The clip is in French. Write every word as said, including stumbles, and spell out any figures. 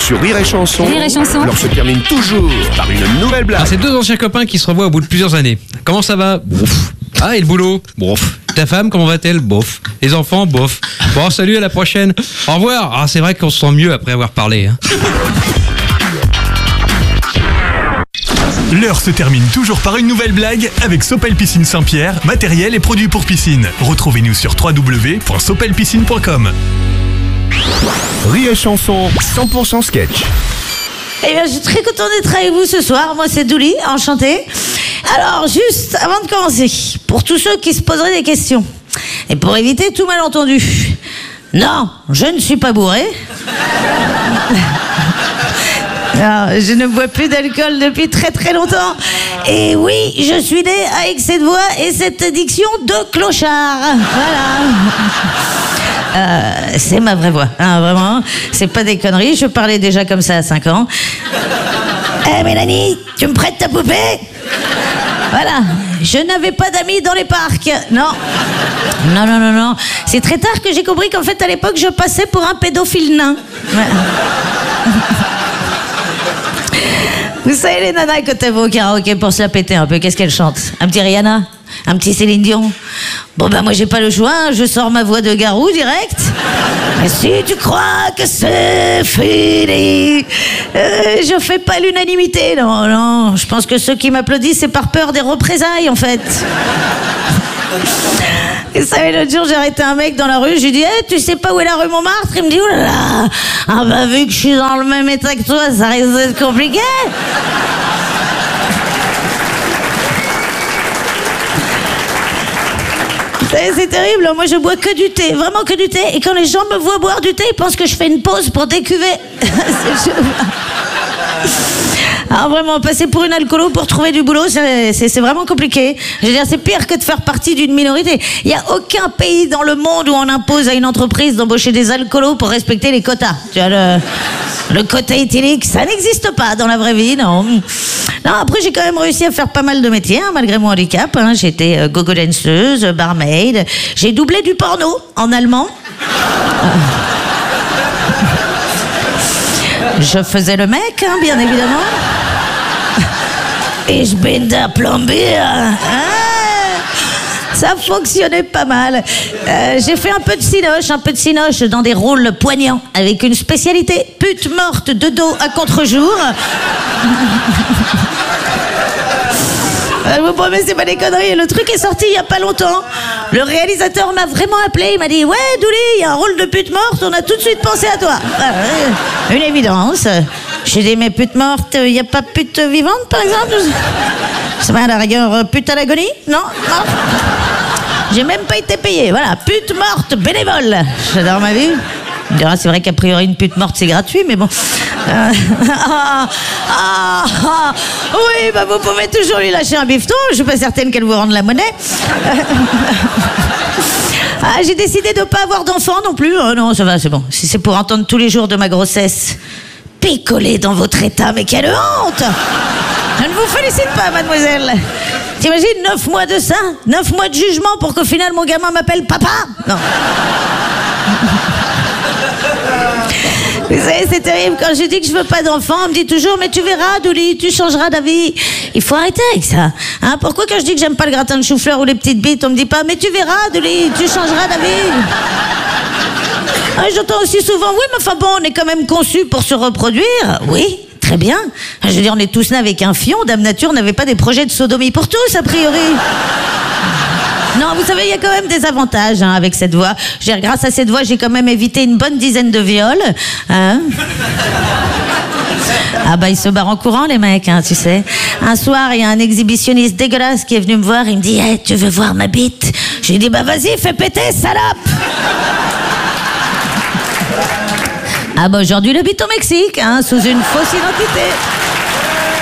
Sur Rire et Chanson, Rire et Chanson. l'heure se termine toujours par une nouvelle blague. Alors, c'est deux anciens copains qui se revoient au bout de plusieurs années. Comment ça va? Bof. Ah, et le boulot? Bof. Ta femme, comment va-t-elle? Bof. Les enfants? Bof. Bon, salut, à la prochaine. Au revoir. Ah, c'est vrai qu'on se sent mieux après avoir parlé. Hein. L'heure se termine toujours par une nouvelle blague avec Sopel Piscine Saint-Pierre, matériel et produits pour piscine. Retrouvez-nous sur w w w point sopel piscine point com. Rire et Chanson, cent pour cent sketch. Eh bien, je suis très contente d'être avec vous ce soir. Moi, c'est Douli, enchantée. Alors, juste avant de commencer, pour tous ceux qui se poseraient des questions, et pour éviter tout malentendu, non, je ne suis pas bourré. Non, je ne bois plus d'alcool depuis très très longtemps. Et oui, je suis née avec cette voix et cette diction de clochard. Voilà. Euh, c'est ma vraie voix, hein, vraiment. C'est pas des conneries, je parlais déjà comme ça à cinq ans. Eh hey, Mélanie, tu me prêtes ta poupée? Voilà, je n'avais pas d'amis dans les parcs, non. Non, non, non, non. C'est très tard que j'ai compris qu'en fait, à l'époque, je passais pour un pédophile nain. Voilà. Vous savez, les nanas, quand elles vont au karaoké pour se la péter un peu, qu'est-ce qu'elles chantent? Un petit Rihanna? Un petit Céline Dion? Bon, ben moi, j'ai pas le choix, hein, je sors ma voix de garou direct. Et si tu crois que c'est fini, euh, je fais pas l'unanimité, non, non. Je pense que ceux qui m'applaudissent, c'est par peur des représailles, en fait. Et vous savez, l'autre jour, j'ai arrêté un mec dans la rue, je lui dis hey, tu sais pas où est la rue Montmartre? Il me dit, oh là là, ah bah vu que je suis dans le même état que toi, ça risque d'être compliqué. C'est terrible, moi je bois que du thé, vraiment que du thé, et quand les gens me voient boire du thé, ils pensent que je fais une pause pour décuver. C'est chaud. Alors vraiment, passer pour une alcoolo pour trouver du boulot, c'est vraiment compliqué. Je veux dire, c'est pire que de faire partie d'une minorité. Il n'y a aucun pays dans le monde où on impose à une entreprise d'embaucher des alcoolos pour respecter les quotas. Tu vois, le, le quota éthylique, ça n'existe pas dans la vraie vie, non. Non, après, j'ai quand même réussi à faire pas mal de métiers, hein, malgré mon handicap. Hein. J'ai été euh, gogo danseuse, barmaid. J'ai doublé du porno en allemand. Je faisais le mec, hein, bien évidemment. Et je bin der Plombier. Ah, ça fonctionnait pas mal. Euh, j'ai fait un peu de cinoche, un peu de cinoche dans des rôles poignants, avec une spécialité pute morte de dos à contre-jour. Je vous promets, c'est pas des conneries. Le truc est sorti il y a pas longtemps. Le réalisateur m'a vraiment appelé. Il m'a dit ouais, Douli, il y a un rôle de pute morte. On a tout de suite pensé à toi. Une évidence. J'ai dit mais pute morte, il y a pas pute vivante par exemple? C'est pas à la rigueur pute à l'agonie? Non, non. J'ai même pas été payé. Voilà, pute morte bénévole. J'adore ma vie. C'est vrai qu'a priori une pute morte c'est gratuit, mais bon. Euh, ah, ah, ah, oui, bah vous pouvez toujours lui lâcher un bifton. Je suis pas certaine qu'elle vous rende la monnaie. Ah, j'ai décidé de ne pas avoir d'enfant non plus. Oh, non, ça va, c'est bon. Si c'est pour entendre tous les jours de ma grossesse picoler dans votre état, mais quelle honte! Je ne vous félicite pas, mademoiselle. T'imagines, neuf mois de ça, neuf mois de jugement pour qu'au final mon gamin m'appelle papa? Non. Vous savez, c'est terrible, quand je dis que je veux pas d'enfant, on me dit toujours, mais tu verras, Douli, tu changeras d'avis. Il faut arrêter avec ça. Hein, pourquoi quand je dis que j'aime pas le gratin de chou-fleur ou les petites bites, on me dit pas, mais tu verras, Douli, tu changeras d'avis. Hein, j'entends aussi souvent, oui, mais enfin bon, on est quand même conçu pour se reproduire. Oui, très bien. Je veux dire, on est tous nés avec un fion, Dame Nature n'avait pas des projets de sodomie pour tous, a priori. Non, vous savez, il y a quand même des avantages hein, avec cette voix. Je veux dire, grâce à cette voix, j'ai quand même évité une bonne dizaine de viols. Hein. Ah bah, ils se barrent en courant, les mecs, hein, tu sais. Un soir, il y a un exhibitionniste dégueulasse qui est venu me voir. Il me dit hey, « tu veux voir ma bite ?» Je lui dis « bah vas-y, fais péter, salope !» Ah bah, aujourd'hui, il habite au Mexique, hein, sous une fausse identité.